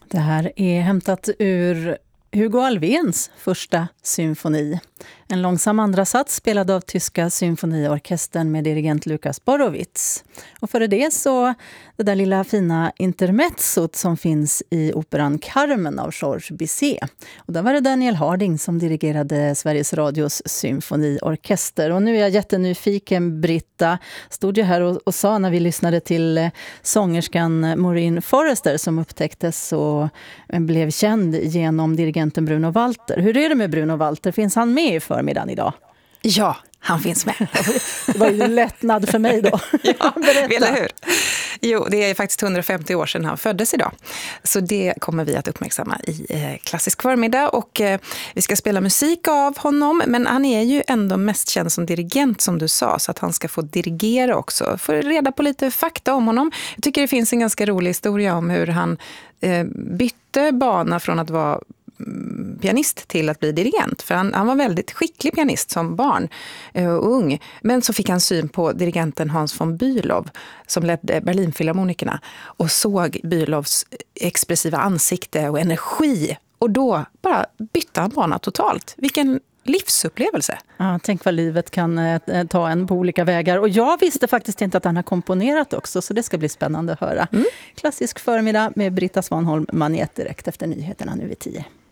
Det här är hämtat ur Hugo Alfvéns första symfoni. En långsam andra sats spelad av tyska symfoniorkestern med dirigent Lukas Borowitz. Och före det så det där lilla fina intermezzot som finns i operan Carmen av Georges Bizet. Och där var det Daniel Harding som dirigerade Sveriges Radios symfoniorkester. Och nu är jag jättenyfiken, Britta. Stod jag här och sa när vi lyssnade till sångerskan Maureen Forrester som upptäcktes och blev känd genom dirigenten Bruno Walter. Hur är det med Bruno Walter? Finns han med i förmiddagen idag? Ja, han finns med. Det var ju lättnad för mig då. Ja, eller hur? Jo, det är faktiskt 150 år sedan han föddes idag. Så det kommer vi att uppmärksamma i klassisk förmiddag. Och vi ska spela musik av honom. Men han är ju ändå mest känd som dirigent som du sa. Så att han ska få dirigera också. Få reda på lite fakta om honom. Jag tycker det finns en ganska rolig historia om hur han bytte bana från att vara pianist till att bli dirigent. För han var väldigt skicklig pianist som barn och ung. Men så fick han syn på dirigenten Hans von Bülow som ledde Berlinfilharmonikerna och såg Bülows expressiva ansikte och energi. Och då bara bytte han bana totalt. Vilken livsupplevelse. Ja, tänk vad livet kan ta en på olika vägar. Och jag visste faktiskt inte att han har komponerat också, så det ska bli spännande att höra. Klassisk förmiddag med Britta Svanholm, Magnet direkt efter nyheterna nu vid 10.